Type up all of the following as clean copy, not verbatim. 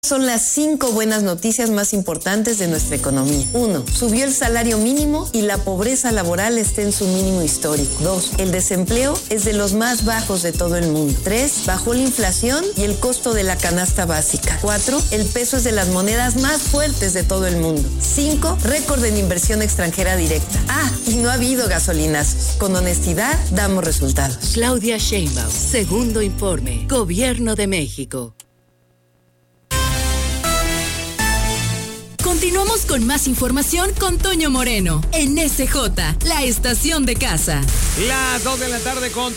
Son las 5 buenas noticias más importantes de nuestra economía. 1. Subió el salario mínimo y la pobreza laboral está en su mínimo histórico. 2. El desempleo es de los más bajos de todo el mundo. 3. Bajó la inflación y el costo de la canasta básica. 4. El peso es de las monedas más fuertes de todo el mundo. 5. Récord en inversión extranjera directa. Y no ha habido gasolinazos. Con honestidad damos resultados. Claudia Sheinbaum, segundo informe. Gobierno de México. Continuamos con más información con Toño Moreno en SJ, la estación de casa. Las 2 de la tarde con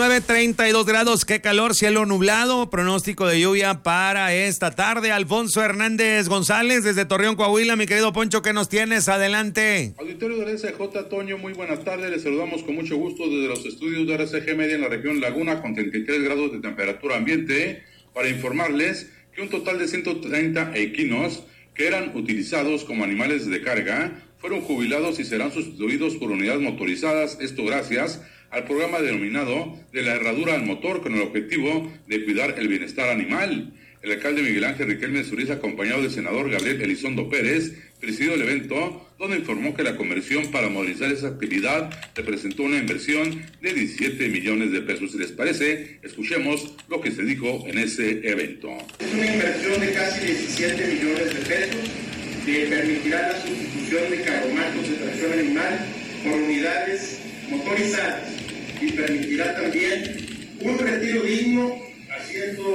32 grados. Qué calor, cielo nublado. Pronóstico de lluvia para esta tarde. Alfonso Hernández González desde Torreón, Coahuila. Mi querido Poncho, ¿qué nos tienes? Adelante. Auditorio de RCJ, Toño, muy buenas tardes. Les saludamos con mucho gusto desde los estudios de RCG Media en la región Laguna con 33 grados de temperatura ambiente para informarles que un total de 130 equinos que eran utilizados como animales de carga, fueron jubilados y serán sustituidos por unidades motorizadas, esto gracias al programa denominado de la herradura al motor con el objetivo de cuidar el bienestar animal. El alcalde Miguel Ángel Riquelme Zuriz, acompañado del senador Gabriel Elizondo Pérez, presidió el evento donde informó que la conversión para modernizar esa actividad representó una inversión de 17 millones de pesos. Si les parece, escuchemos lo que se dijo en ese evento. Es una inversión de casi 17 millones de pesos que permitirá la sustitución de carromatos de tracción animal por unidades motorizadas y permitirá también un retiro digno a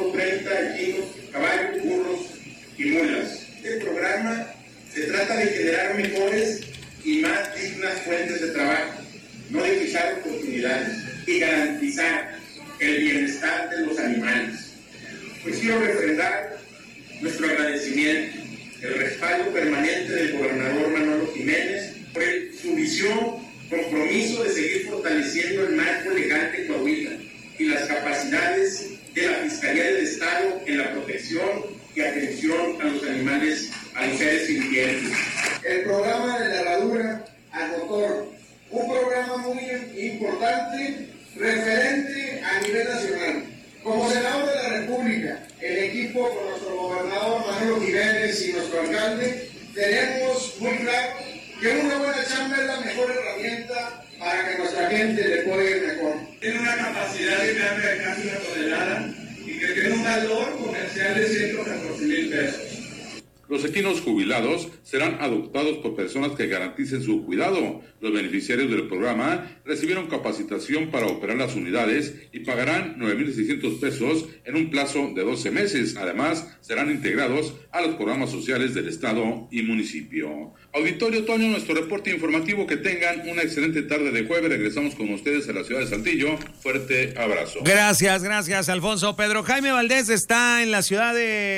130 equinos, caballos, burros y mulas. Este programa se trata de generar mejores y más dignas fuentes de trabajo, no de fijar oportunidades y garantizar el bienestar de los animales. Pues quiero refrendar nuestro agradecimiento, el respaldo permanente del gobernador Manolo Jiménez por su visión, compromiso de seguir fortaleciendo el marco legal de Coahuila y las capacidades de la Fiscalía del Estado en la protección y atención a los animales, a los seres sintientes. El programa de la herradura al motor, un programa muy importante, referente a nivel nacional. Como senador de la República, el equipo con nuestro gobernador Manolo Jiménez y nuestro alcalde, tenemos muy claro que una buena chamba es la mejor herramienta para que nuestra gente le pueda ir mejor. Tiene una capacidad de carga de casi 1 tonelada y que tiene un valor comercial de 114,000 pesos. Los equinos jubilados serán adoptados por personas que garanticen su cuidado. Los beneficiarios del programa recibieron capacitación para operar las unidades y pagarán 9,600 pesos en un plazo de 12 meses. Además, serán integrados a los programas sociales del Estado y municipio. Auditorio Toño, nuestro reporte informativo. Que tengan una excelente tarde de jueves. Regresamos con ustedes a la ciudad de Saltillo. Fuerte abrazo. Gracias, Alfonso. Pedro Jaime Valdés está en la ciudad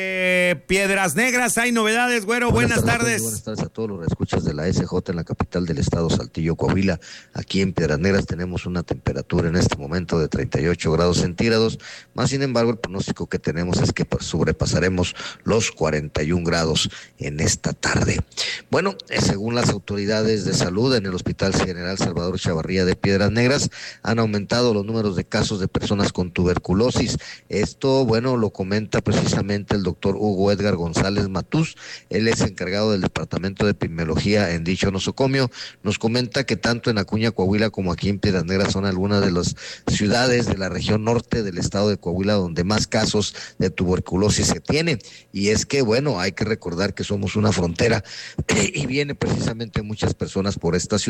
de Piedras Negras. Hay novedades, güero. Buenas tardes. Buenas tardes a todos los escuchas de la SJ en la capital del estado, Saltillo, Coahuila. Aquí en Piedras Negras tenemos una temperatura en este momento de 38 grados centígrados. Más sin embargo, el pronóstico que tenemos es que sobrepasaremos los 41 grados en esta tarde. Bueno, según las autoridades de salud en el Hospital General Salvador Chavarría de Piedras Negras, han aumentado los números de casos de personas con tuberculosis. Esto, bueno, lo comenta precisamente el doctor Hugo Edgar González Matús. Él es encargado del Departamento de Epidemiología en dicho nosocomio. Nos comenta que tanto en Acuña, Coahuila, como aquí en Piedras Negras son algunas de las ciudades de la región norte del estado de Coahuila donde más casos de tuberculosis se tiene. Y es que, bueno, hay que recordar que somos una frontera y vienen precisamente muchas personas por estas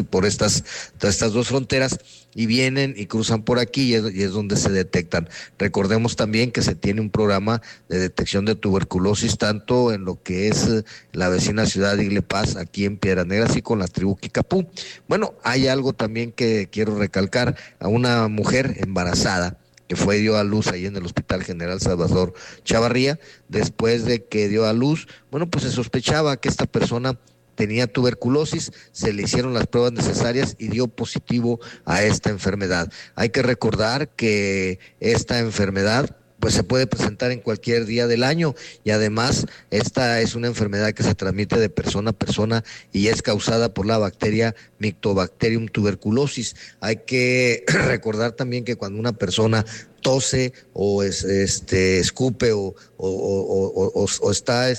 dos fronteras y vienen y cruzan por aquí y es donde se detectan. Recordemos también que se tiene un programa de detección de tuberculosis tanto en lo que es la vecina ciudad de Iglepaz, aquí en Piedras Negras y con la tribu Kikapú. Bueno, hay algo también que quiero recalcar: a una mujer embarazada que dio a luz ahí en el Hospital General Salvador Chavarría. Después de que dio a luz, bueno, pues se sospechaba que esta persona tenía tuberculosis, se le hicieron las pruebas necesarias y dio positivo a esta enfermedad. Hay que recordar que esta enfermedad pues se puede presentar en cualquier día del año y además esta es una enfermedad que se transmite de persona a persona y es causada por la bacteria Mycobacterium tuberculosis. Hay que recordar también que cuando una persona tose o escupe o está